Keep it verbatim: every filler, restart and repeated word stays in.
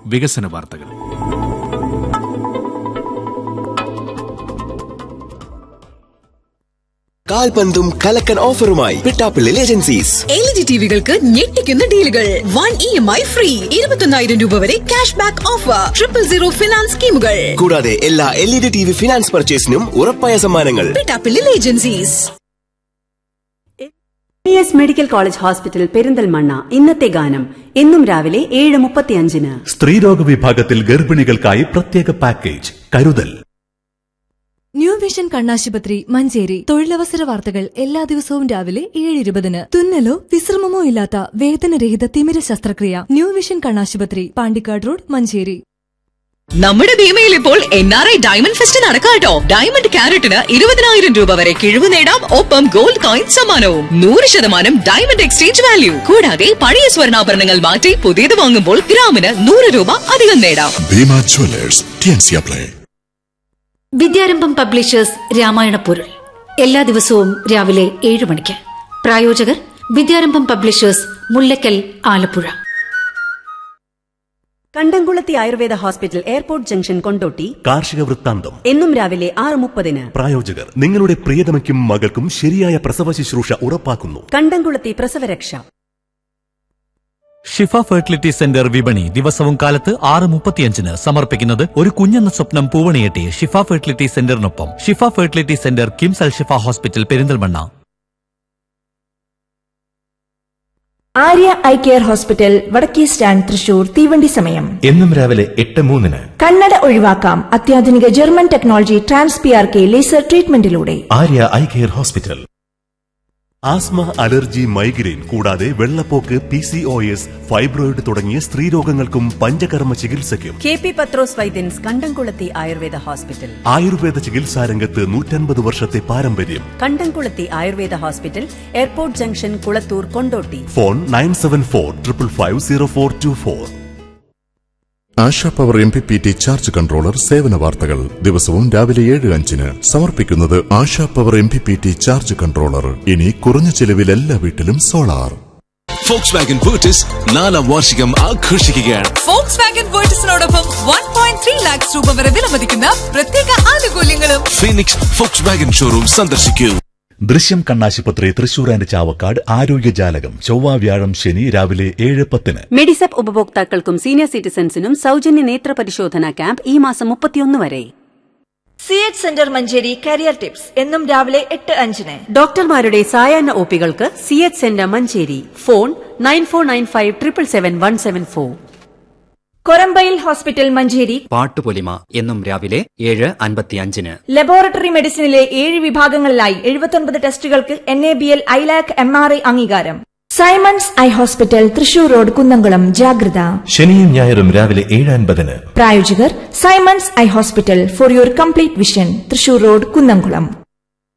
വികസന വാർത്തകൾ. കാൽപന്തും കലക്കൻ ഓഫറുമായി Pittappilly agencies. L E D ടിവികൾക്ക് ഞെട്ടിക്കുന്ന ഡീലുകൾ. One E M I free, ഇരുപത്തൊന്നായിരം രൂപ വരെ cash back offer, triple zero finance സ്കീമുകൾ. കൂടാതെ എല്ലാ L E D T V finance പർച്ചേസിനും ഉറപ്പായ സമ്മാനങ്ങൾ. Pittappilly agencies. P S medical college hospital Perinthalmanna. ഇന്നത്തെ ഗാനം എന്നും രാവിലെ ഏഴ് മുപ്പത്തിയഞ്ചിന്. സ്ത്രീരോഗ വിഭാഗത്തിൽ ഗർഭിണികൾക്കായി പ്രത്യേക പാക്കേജ് കരുതൽ. ന്യൂ വിഷൻ കണ്ണാശുപത്രി മഞ്ചേരി. തൊഴിലവസര വാർത്തകൾ എല്ലാ ദിവസവും രാവിലെ ഏഴ് ഇരുപതിന്. തുന്നലോ വിശ്രമമോ ഇല്ലാത്ത വേദനരഹിത തിമിര ശസ്ത്രക്രിയ. ന്യൂ വിഷൻ കണ്ണാശുപത്രി, പാണ്ടിക്കാട് റോഡ്, മഞ്ചേരി. നമ്മുടെ ഭീമയിൽ ഇപ്പോൾ N R I diamond fest നടക്കാട്ടോ. Diamond ക്യാരറ്റിന് ഇരുപതിനായിരം രൂപ വരെ കിഴിവ് നേടാം. ഒപ്പം ഗോൾഡ് കോയിൻ സമ്മാനവും. നൂറ് ശതമാനം ഡയമണ്ട് എക്സ്ചേഞ്ച് വാല്യൂ. കൂടാതെ പഴയ സ്വർണ്ണാഭരണങ്ങൾ മാറ്റി പുതിയത് വാങ്ങുമ്പോൾ ഗ്രാമിന് നൂറ് രൂപ അധികം നേടാം. Bhima Jewellers, T N C apply. വിദ്യാരംഭം പബ്ലിഷേഴ്സ് രാമായണ പൊരുൾ എല്ലാ ദിവസവും രാവിലെ ഏഴ് മണിക്ക്. പ്രായോജകർ വിദ്യാരംഭം പബ്ലിഷേഴ്സ്, മുല്ലക്കൽ, ആലപ്പുഴ. കണ്ടംകുളത്തി Ayurveda hospital, airport junction, Kondotty. കാർഷിക വൃത്താന്തം എന്നും രാവിലെ ആറ് മുപ്പതിന്. പ്രായോജകർ നിങ്ങളുടെ പ്രിയതമയ്ക്കും മകൾക്കും ശരിയായ പ്രസവ ശുശ്രൂഷ ഉറപ്പാക്കുന്നു. കണ്ടംകുളത്തി പ്രസവരക്ഷ. ഷിഫ ഫെർട്ടിലിറ്റി സെന്റർ വിപണി ദിവസവും കാലത്ത് ആറ് മുപ്പത്തിയഞ്ചിന് സമർപ്പിക്കുന്നത് ഒരു കുഞ്ഞെന്ന സ്വപ്നം പൂവണിയെട്ടി. ഷിഫ ഫെർട്ടിലിറ്റി സെന്ററിനൊപ്പം ഷിഫ ഫെർട്ടിലിറ്റി സെന്റർ, കിംസ് അൽ ഷിഫ hospital, Perinthalmanna. Arya eye care hospital, വടക്കേ സ്റ്റാൻഡ്, തൃശൂർ. തീവണ്ടി സമയം എന്നും രാവിലെ എട്ട് മൂന്നിന്. കണ്ണട ഒഴിവാക്കാം അത്യാധുനിക German technology trans P R K laser ട്രീറ്റ്മെന്റിലൂടെ. Arya eye care hospital. Asthma, allergy, migraine കൂടാതെ വെള്ളപ്പോക്ക്, P C O S, fibroid തുടങ്ങിയ സ്ത്രീരോഗങ്ങൾക്കും പഞ്ചകർമ്മ ചികിത്സയ്ക്കും കെ പി പത്രോസ് വൈദ്യൻസ്, കണ്ടംകുളത്തി ആയുർവേദ ഹോസ്പിറ്റൽ. ആയുർവേദ ചികിത്സാരംഗത്ത് നൂറ്റൻപത് വർഷത്തെ പാരമ്പര്യം. കണ്ടംകുളത്തി Ayurveda hospital, airport junction, Kulathur, Kondotty. Phone nine seven four triple five zero four to four. ASHA power M P P T charge controller സേവന വാർത്തകൾ ദിവസവും രാവിലെ ഏഴ് അഞ്ചിന്. സമർപ്പിക്കുന്നത് ASHA power M P P T charge controller. ഇനി കുറഞ്ഞ ചെലവിൽ എല്ലാ വീട്ടിലും സോളാർ. ഫോക്സ് വാഗൻ ബൂട്ടിസ് നാലാം വാർഷികം ആഘോഷിക്കുകയാണ്. Fox Wagen ബൂട്ടിസിനോടൊപ്പം one point three lakhs രൂപ വരെ വിലമതിക്കുന്ന പ്രത്യേക ആനുകൂല്യങ്ങളും. ഫീനിക്സ് ഫോക്സ് വാഗൻ ഷോറൂം സന്ദർശിക്കൂ. ദൃശ്യം കണ്ണാശുപത്രി, തൃശൂർ ആൻഡ് ചാവക്കാട്. ആരോഗ്യജാലകം ചൊവ്വ, വ്യാഴം, ശനി രാവിലെ ഏഴ് പത്തിന്. മെഡിസെപ് ഉപഭോക്താക്കൾക്കും സീനിയർ സിറ്റിസൺസിനും സൗജന്യ നേത്ര പരിശോധനാ ക്യാമ്പ് ഈ മാസം മുപ്പത്തിയൊന്ന് വരെ. C H centre Manjeri career tips എന്നും രാവിലെ എട്ട് അഞ്ചിന്. ഡോക്ടർമാരുടെ സായാഹ്ന ഒപികൾക്ക് C H centre Manjeri. Phone nine four nine five triple seven one seven four. Korambayil hospital Manjeri Pattupolima എന്നും രാവിലെ ഏഴ് അൻപത്തിയഞ്ചിന്. ലബോറട്ടറി മെഡിസിനിലെ ഏഴ് വിഭാഗങ്ങളിലായി എഴുപത്തൊൻപത് ടെസ്റ്റുകൾക്ക് N A B L, ILAC, M R I അംഗീകാരം. Symons eye hospital, Thrissur road, Kunnamkulam. ജാഗ്രത. ശനിയും ഞായറും രാവിലെ ഏഴ് അൻപതിന്. പ്രായോജകർ Symons eye hospital, for your complete vision, Thrissur road, Kunnamkulam.